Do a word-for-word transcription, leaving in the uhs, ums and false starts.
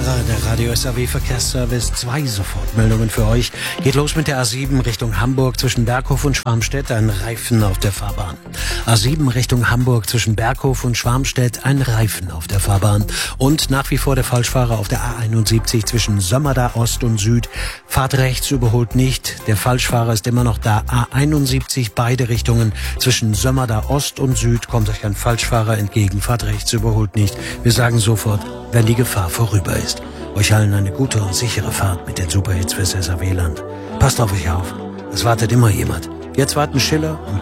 Fahrer, der Radio S A W Verkehrsservice. Zwei Sofortmeldungen für euch. Geht los mit der A sieben Richtung Hamburg zwischen Berghof und Schwarmstedt, ein Reifen auf der Fahrbahn. A sieben Richtung Hamburg zwischen Berghof und Schwarmstedt, ein Reifen auf der Fahrbahn. Und nach wie vor der Falschfahrer auf der A einundsiebzig zwischen Sömmerda Ost und Süd. Fahrt rechts, überholt nicht. Der Falschfahrer ist immer noch da. A einundsiebzig, beide Richtungen. Zwischen Sömmerda Ost und Süd kommt euch ein Falschfahrer entgegen. Fahrt rechts, überholt nicht. Wir sagen sofort, wenn die Gefahr vorüber ist. Euch allen eine gute und sichere Fahrt mit den Superhits fürs S A W-Land. Passt auf euch auf. Es wartet immer jemand. Jetzt warten Schiller und